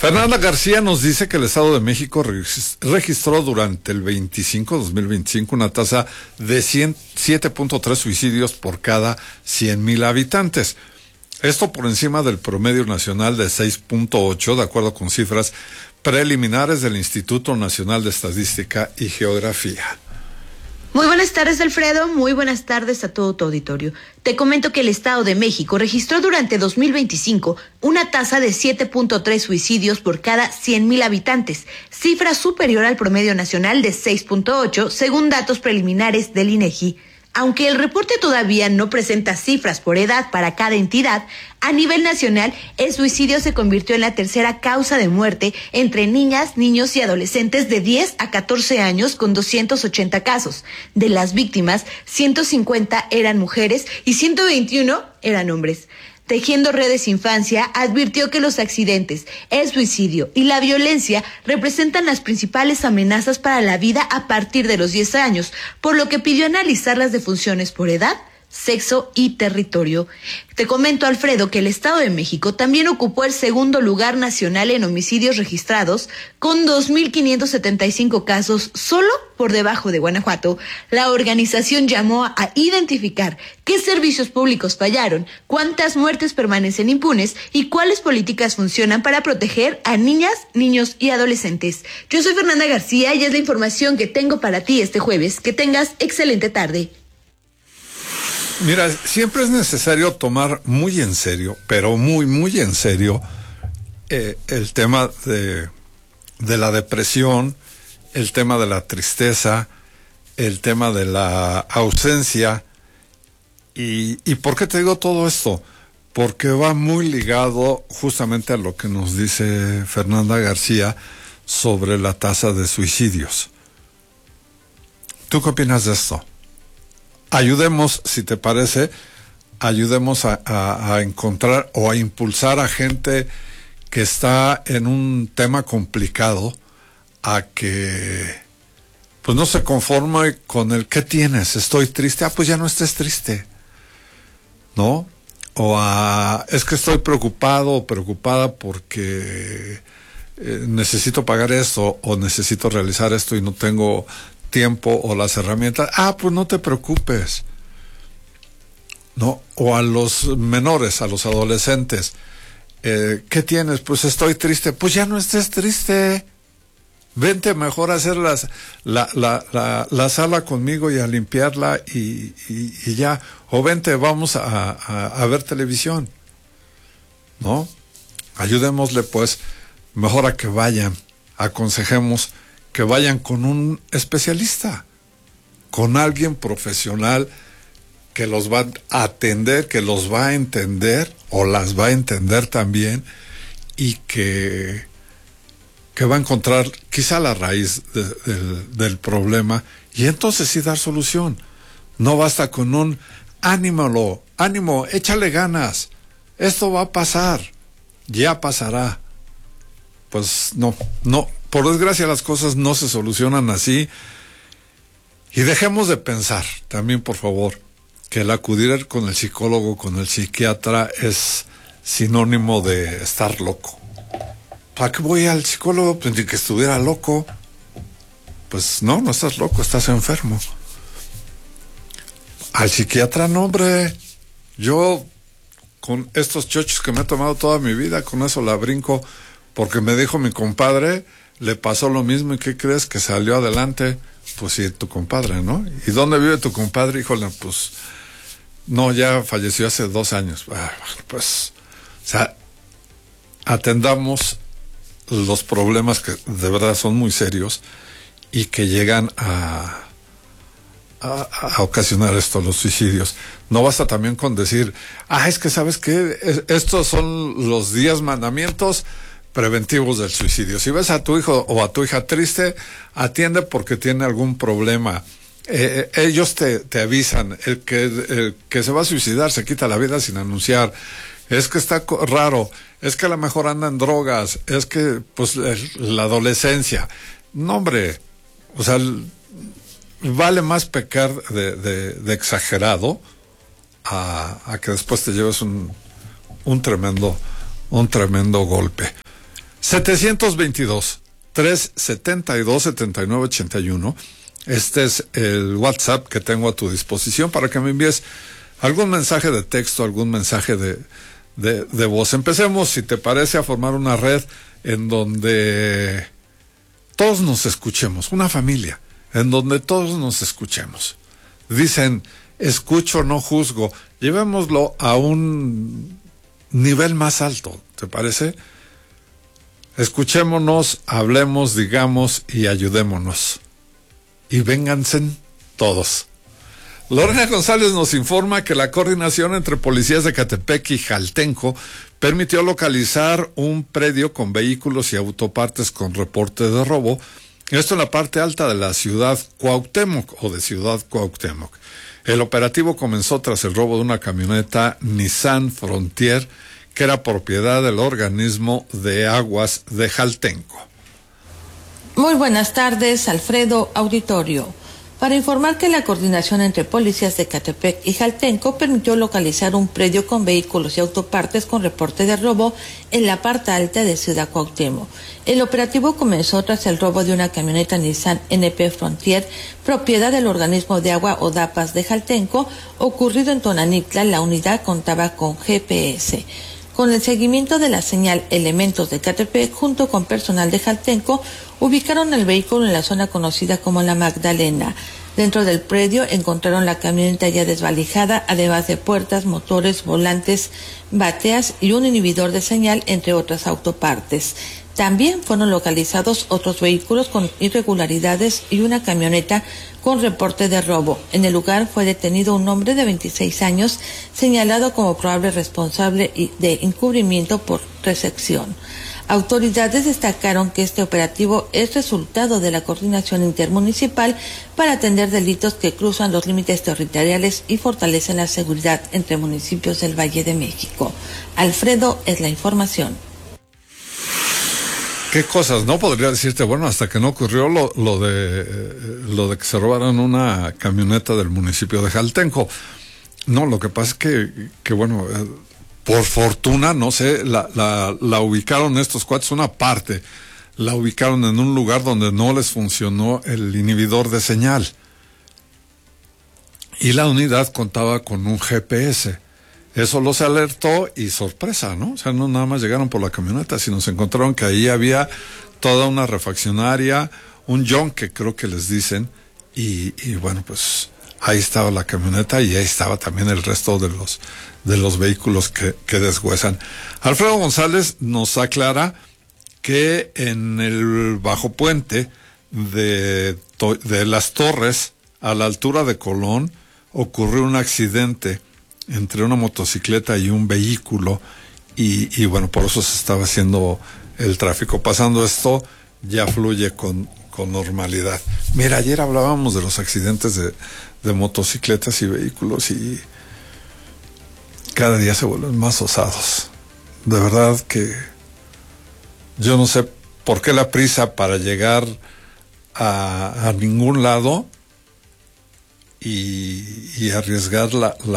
Fernanda García nos dice que el Estado de México registró durante el 2025 una tasa de 7.3 suicidios por cada 100,000 habitantes. Esto por encima del promedio nacional de 6.8, de acuerdo con cifras preliminares del Instituto Nacional de Estadística y Geografía. Muy buenas tardes, Alfredo. Muy buenas tardes a todo tu auditorio. Te comento que el Estado de México registró durante 2025 una tasa de 7.3 suicidios por cada 100,000 habitantes, cifra superior al promedio nacional de 6.8, según datos preliminares del INEGI. Aunque el reporte todavía no presenta cifras por edad para cada entidad, a nivel nacional, el suicidio se convirtió en la tercera causa de muerte entre niñas, niños y adolescentes de 10 a 14 años, con 280 casos. De las víctimas, 150 eran mujeres y 121 eran hombres. Tejiendo Redes Infancia advirtió que los accidentes, el suicidio y la violencia representan las principales amenazas para la vida a partir de los 10 años, por lo que pidió analizar las defunciones por edad, sexo y territorio. Te comento, Alfredo, que el Estado de México también ocupó el segundo lugar nacional en homicidios registrados, con 2,575 casos, solo por debajo de Guanajuato. La organización llamó a identificar qué servicios públicos fallaron, cuántas muertes permanecen impunes y cuáles políticas funcionan para proteger a niñas, niños y adolescentes. Yo soy Fernanda García y es la información que tengo para ti este jueves. Que tengas excelente tarde. Mira, siempre es necesario tomar muy en serio, pero muy, muy en serio, el tema de la depresión, el tema de la tristeza, el tema de la ausencia. ¿Y por qué te digo todo esto? Porque va muy ligado justamente a lo que nos dice Fernanda García sobre la tasa de suicidios. ¿Tú qué opinas de esto? Ayudemos, si te parece, ayudemos a encontrar o a impulsar a gente que está en un tema complicado a que pues no se conforme con el ¿qué tienes? Estoy triste. Pues ya no estés triste, ¿no? O es que estoy preocupado o preocupada porque necesito pagar esto o necesito realizar esto y no tengo tiempo o las herramientas. Pues no te preocupes, ¿no? O a los menores, a los adolescentes, ¿qué tienes? Pues estoy triste. Pues ya no estés triste, vente mejor a hacer la sala conmigo y a limpiarla y ya, o vente, vamos a ver televisión, ¿no? Ayudémosle pues mejor a que vayan, aconsejemos que vayan con un especialista, con alguien profesional que los va a atender, que los va a entender o las va a entender también y que va a encontrar quizá la raíz del problema y entonces sí dar solución. No basta con un ánimo, échale ganas, esto va a pasar, ya pasará. Pues no, por desgracia las cosas no se solucionan así. Y dejemos de pensar, también por favor, que el acudir con el psicólogo, con el psiquiatra es sinónimo de estar loco. ¿Para qué voy al psicólogo? Pues ni que estuviera loco. Pues no estás loco, estás enfermo. Al psiquiatra no, hombre. Yo, con estos chochos que me he tomado toda mi vida, con eso la brinco. Porque me dijo mi compadre, le pasó lo mismo y ¿qué crees? Que salió adelante. Pues sí, tu compadre, ¿no? ¿Y dónde vive tu compadre? Híjole, pues no, ya falleció hace 2 años. Pues, o sea, atendamos los problemas que de verdad son muy serios y que llegan a ocasionar los suicidios. No basta también con decir, es que ¿sabes qué? Estos son los 10 mandamientos preventivos del suicidio. Si ves a tu hijo o a tu hija triste, atiende porque tiene algún problema. Ellos te avisan. El que se va a suicidar se quita la vida sin anunciar. Es que está raro. Es que a lo mejor anda en drogas. Es que, pues, la adolescencia. No, hombre. O sea, vale más pecar de exagerado a que después te lleves un tremendo golpe. 722-372-7981. Este es el WhatsApp que tengo a tu disposición para que me envíes algún mensaje de texto, algún mensaje de voz. Empecemos, si te parece, a formar una red en donde todos nos escuchemos, una familia, en donde todos nos escuchemos. Dicen, escucho, no juzgo. Llevémoslo a un nivel más alto, ¿te parece? Escuchémonos, hablemos, digamos y ayudémonos. Y vénganse todos. Lorena González nos informa que la coordinación entre policías de Ecatepec y Jaltenco permitió localizar un predio con vehículos y autopartes con reporte de robo. Esto en la parte alta de la ciudad Cuauhtémoc o de Ciudad Cuauhtémoc. El operativo comenzó tras el robo de una camioneta Nissan Frontier que era propiedad del organismo de aguas de Jaltenco. Muy buenas tardes, Alfredo, auditorio. Para informar que la coordinación entre policías de Ecatepec y Jaltenco permitió localizar un predio con vehículos y autopartes con reporte de robo en la parte alta de Ciudad Cuauhtémoc. El operativo comenzó tras el robo de una camioneta Nissan NP Frontier, propiedad del organismo de agua Odapas de Jaltenco, ocurrido en Tonanitla. La unidad contaba con GPS. Con el seguimiento de la señal, elementos de Ecatepec junto con personal de Jaltenco ubicaron el vehículo en la zona conocida como La Magdalena. Dentro del predio encontraron la camioneta ya desvalijada, además de puertas, motores, volantes, bateas y un inhibidor de señal, entre otras autopartes. También fueron localizados otros vehículos con irregularidades y una camioneta con reporte de robo. En el lugar fue detenido un hombre de 26 años, señalado como probable responsable de encubrimiento por recepción. Autoridades destacaron que este operativo es resultado de la coordinación intermunicipal para atender delitos que cruzan los límites territoriales y fortalecen la seguridad entre municipios del Valle de México. Alfredo, es la información. ¿Qué cosas? No podría decirte, bueno, hasta que no ocurrió lo de que se robaran una camioneta del municipio de Jaltenco. No, lo que pasa es que bueno, por fortuna, no sé, la ubicaron estos cuates, una parte, la ubicaron en un lugar donde no les funcionó el inhibidor de señal. Y la unidad contaba con un GPS. Eso los alertó y sorpresa, ¿no? O sea, no nada más llegaron por la camioneta, sino se encontraron que ahí había toda una refaccionaria, un yonque creo que les dicen, y bueno, pues ahí estaba la camioneta y ahí estaba también el resto de los vehículos que deshuesan. Alfredo González nos aclara que en el bajo puente de las Torres, a la altura de Colón, ocurrió un accidente entre una motocicleta y un vehículo y bueno, por eso se estaba haciendo el tráfico. Pasando esto, ya fluye con normalidad. Mira, ayer hablábamos de los accidentes de motocicletas y vehículos y cada día se vuelven más osados. De verdad que yo no sé por qué la prisa para llegar a ningún lado y arriesgar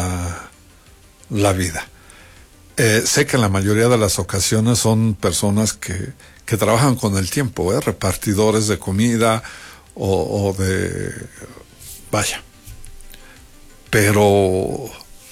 la vida. Sé que en la mayoría de las ocasiones son personas que trabajan con el tiempo, repartidores de comida o de... vaya. Pero...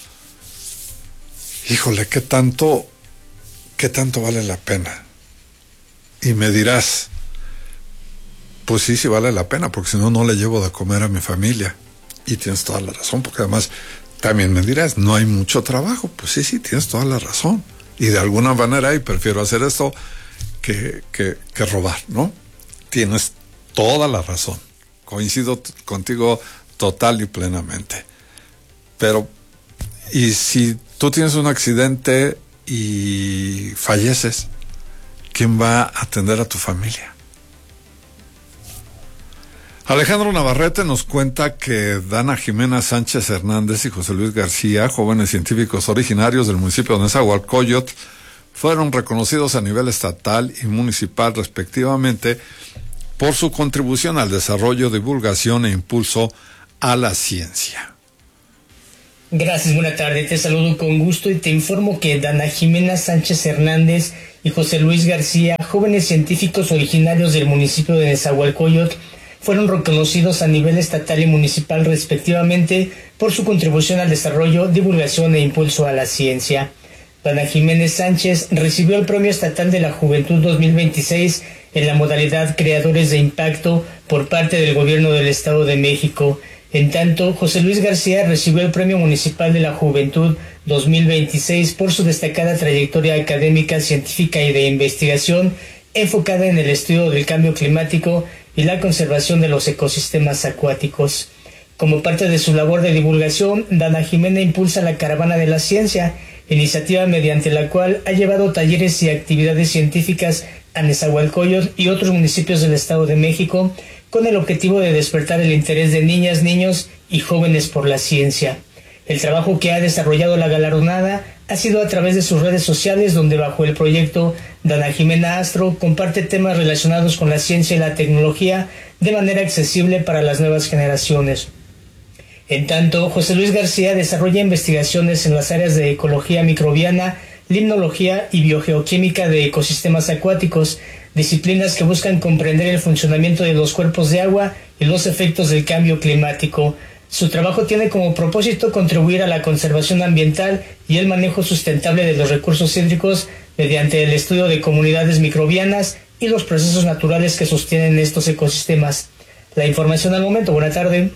híjole, ¿qué tanto vale la pena? Y me dirás, pues sí vale la pena, porque si no, no le llevo de comer a mi familia. Y tienes toda la razón, porque además... también me dirás, no hay mucho trabajo. Pues sí, tienes toda la razón. Y de alguna manera, y prefiero hacer esto que robar, ¿no? Tienes toda la razón. Coincido contigo total y plenamente. Pero, ¿y si tú tienes un accidente y falleces? ¿Quién va a atender a tu familia? Alejandro Navarrete nos cuenta que Dana Jimena Sánchez Hernández y José Luis García, jóvenes científicos originarios del municipio de Nezahualcóyotl, fueron reconocidos a nivel estatal y municipal respectivamente por su contribución al desarrollo, divulgación e impulso a la ciencia. Gracias, buena tarde, te saludo con gusto y te informo que Dana Jimena Sánchez Hernández y José Luis García, jóvenes científicos originarios del municipio de Nezahualcóyotl, fueron reconocidos a nivel estatal y municipal respectivamente por su contribución al desarrollo, divulgación e impulso a la ciencia. Dana Jiménez Sánchez recibió el Premio Estatal de la Juventud 2026 en la modalidad Creadores de Impacto por parte del Gobierno del Estado de México. En tanto, José Luis García recibió el Premio Municipal de la Juventud 2026 por su destacada trayectoria académica, científica y de investigación enfocada en el estudio del cambio climático y la conservación de los ecosistemas acuáticos. Como parte de su labor de divulgación, Dana Jimena impulsa la Caravana de la Ciencia, iniciativa mediante la cual ha llevado talleres y actividades científicas a Nezahualcóyotl y otros municipios del Estado de México, con el objetivo de despertar el interés de niñas, niños y jóvenes por la ciencia. El trabajo que ha desarrollado la galardonada ha sido a través de sus redes sociales, donde bajo el proyecto Dana Jimena Astro comparte temas relacionados con la ciencia y la tecnología de manera accesible para las nuevas generaciones. En tanto, José Luis García desarrolla investigaciones en las áreas de ecología microbiana, limnología y biogeoquímica de ecosistemas acuáticos, disciplinas que buscan comprender el funcionamiento de los cuerpos de agua y los efectos del cambio climático. Su trabajo tiene como propósito contribuir a la conservación ambiental y el manejo sustentable de los recursos hídricos mediante el estudio de comunidades microbianas y los procesos naturales que sostienen estos ecosistemas. La información al momento. Buena tarde.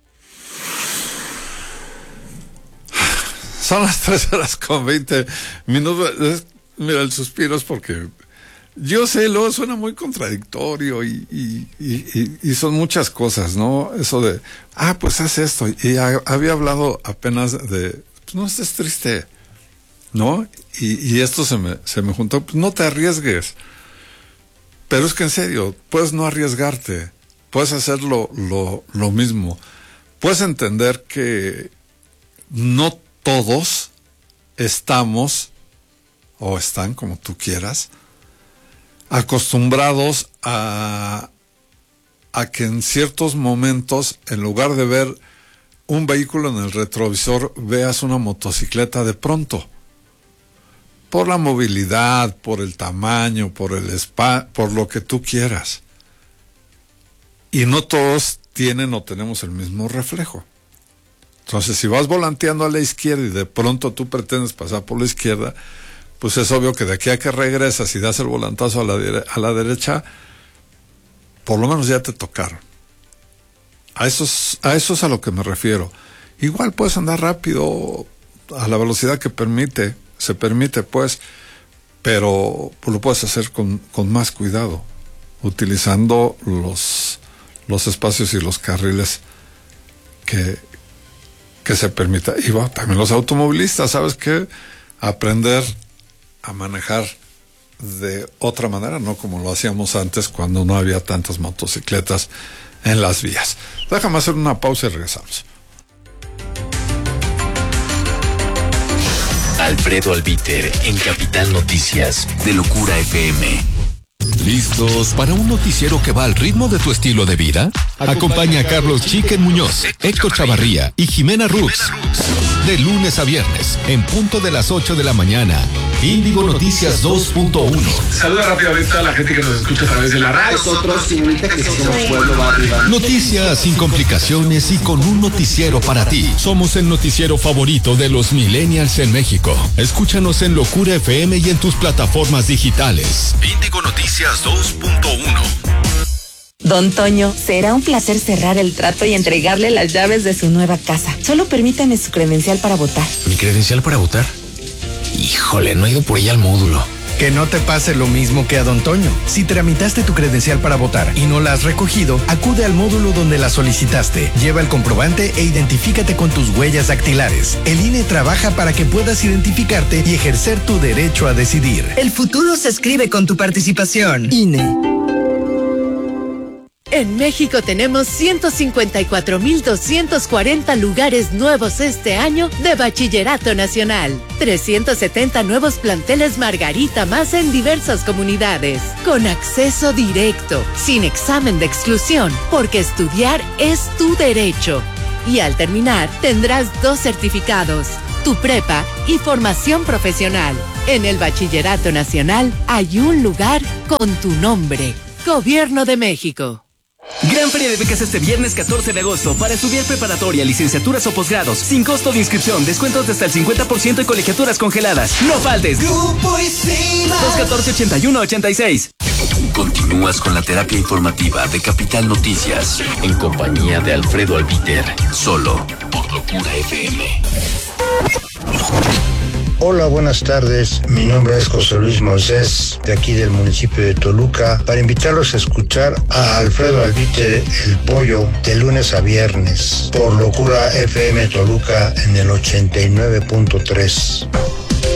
Son las 3:20. Mira, el suspiro es porque yo sé, luego suena muy contradictorio y son muchas cosas, ¿no? Eso de, pues haz esto. Y había hablado apenas de, pues no estés triste, ¿no? Y esto se me juntó, pues no te arriesgues. Pero es que en serio, puedes no arriesgarte, puedes hacer lo mismo. Puedes entender que no todos estamos, o están, como tú quieras, acostumbrados a que en ciertos momentos, en lugar de ver un vehículo en el retrovisor, veas una motocicleta de pronto. Por la movilidad, por el tamaño, por el por lo que tú quieras. Y no todos tienen o tenemos el mismo reflejo. Entonces, si vas volanteando a la izquierda y de pronto tú pretendes pasar por la izquierda, pues es obvio que de aquí a que regresas y das el volantazo a la derecha, por lo menos ya te tocaron. A eso es a lo que me refiero. Igual puedes andar rápido a la velocidad que se permite pues, pero pues lo puedes hacer con más cuidado, utilizando los espacios y los carriles que se permita. Y bueno, también los automovilistas, ¿sabes qué? Aprender a manejar de otra manera, no como lo hacíamos antes cuando no había tantas motocicletas en las vías. Déjame hacer una pausa y regresamos. Alfredo Albiter en Capital Noticias de Locura FM. ¿Listos para un noticiero que va al ritmo de tu estilo de vida? Acompaña a Carlos Chiquen Muñoz, Héctor Chavarría y Jimena Rux. De lunes a viernes, en punto de las 8 de la mañana. Índigo Noticias 2.1. Saluda rápidamente a la gente que nos escucha a través de la radio. Nosotros, señorita, que somos Pueblo Barrio. Noticias sin complicaciones y con un noticiero para ti. Somos el noticiero favorito de los millennials en México. Escúchanos en Locura FM y en tus plataformas digitales. Índigo Noticias 2.1. Don Toño, será un placer cerrar el trato y entregarle las llaves de su nueva casa. Solo permítame su credencial para votar. ¿Mi credencial para votar? Híjole, no he ido por ella al módulo. Que no te pase lo mismo que a Don Toño. Si tramitaste tu credencial para votar y no la has recogido, acude al módulo donde la solicitaste. Lleva el comprobante e identifícate con tus huellas dactilares. El INE trabaja para que puedas identificarte y ejercer tu derecho a decidir. El futuro se escribe con tu participación. INE. En México tenemos 154,240 lugares nuevos este año de Bachillerato Nacional. 370 nuevos planteles Margarita más en diversas comunidades. Con acceso directo, sin examen de exclusión, porque estudiar es tu derecho. Y al terminar, tendrás 2 certificados. tu prepa y formación profesional. En el Bachillerato Nacional hay un lugar con tu nombre. Gobierno de México. Gran feria de becas este viernes 14 de agosto para estudiar preparatoria, licenciaturas o posgrados, sin costo de inscripción, descuentos de hasta el 50% y colegiaturas congeladas. No faltes. Grupo ISIMA 214-8186. Continúas con la terapia informativa de Capital Noticias en compañía de Alfredo Albiter, solo por Locura FM. Hola, buenas tardes. Mi nombre es José Luis Moisés, de aquí del municipio de Toluca, para invitarlos a escuchar a Alfredo Albiter, El Pollo, de lunes a viernes, por Locura FM Toluca en el 89.3.